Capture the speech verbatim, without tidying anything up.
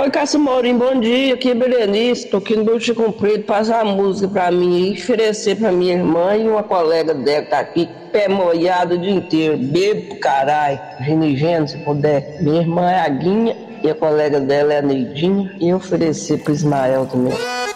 Oi, Cássio Maurinho, bom dia. Aqui é Berenice. Tô aqui no Belchi Comprido. Passar a música pra mim e oferecer pra minha irmã e uma colega dela que tá aqui, pé molhado o dia inteiro. Bebo pro caralho. Ginigeno, se puder. Minha irmã é a Guinha e a colega dela é a Neidinha. E oferecer pro Ismael também.